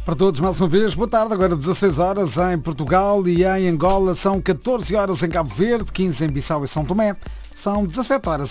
Para todos, mais uma vez, boa tarde. Agora 16 horas em Portugal e em Angola. São 14 horas em Cabo Verde, 15 em Bissau e São Tomé. São 17 horas